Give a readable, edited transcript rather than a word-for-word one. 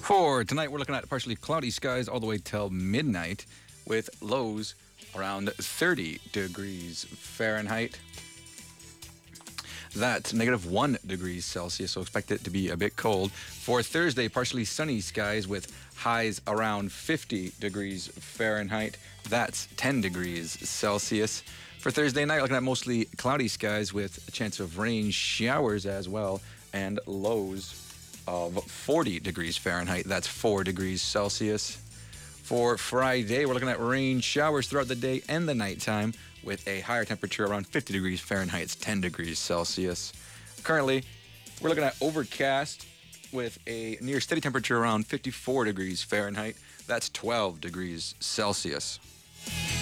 For tonight, we're looking at partially cloudy skies all the way till midnight with lows around 30 degrees Fahrenheit. That's -1 degrees Celsius, so expect it to be a bit cold. For Thursday, partially sunny skies with highs around 50 degrees Fahrenheit. That's 10 degrees Celsius. For Thursday night, looking at mostly cloudy skies with a chance of rain showers as well, and lows of 40 degrees Fahrenheit. That's 4 degrees Celsius. For Friday, we're looking at rain showers throughout the day and the nighttime with a higher temperature around 50 degrees Fahrenheit. It's 10 degrees Celsius. Currently, we're looking at overcast with a near steady temperature around 54 degrees Fahrenheit. That's 12 degrees Celsius.